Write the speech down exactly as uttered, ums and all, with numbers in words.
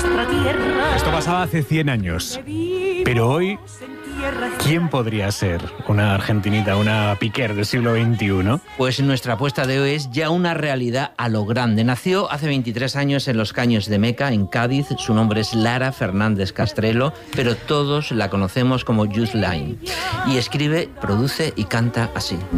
nuestra tierra. Esto pasaba hace cien años. Pero hoy, ¿quién podría ser una argentinita, una Piquer del siglo veintiuno? Pues nuestra apuesta de hoy es ya una realidad a lo grande. Nació hace veintitrés años en los Caños de Meca, en Cádiz. Su nombre es Lara Fernández Castrelo, pero todos la conocemos como Just Line. Y escribe, produce y canta así.